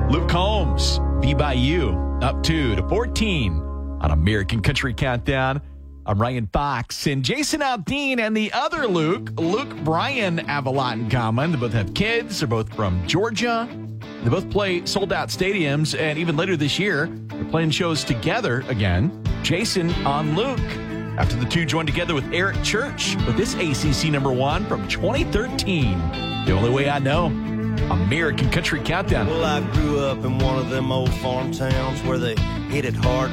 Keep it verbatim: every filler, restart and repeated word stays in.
Luke Combs, Be By You, up two to fourteen on American Country Countdown. I'm Ryan Fox, and Jason Aldean and the other Luke, Luke Bryan, have a lot in common. They both have kids. They're both from Georgia. They both play sold-out stadiums, and even later this year, they're playing shows together again. Jason on Luke. After the two joined together with Eric Church with this A C C number one from twenty thirteen. The Only Way I Know. American Country Countdown. Well, I grew up in one of them old farm towns where they hit it hard